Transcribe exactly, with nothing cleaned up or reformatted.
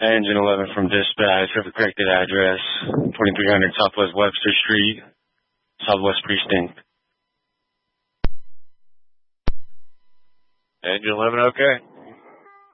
Engine eleven from dispatch. Have the corrected address. twenty-three hundred Southwest Webster Street, Southwest Precinct. Engine eleven, okay.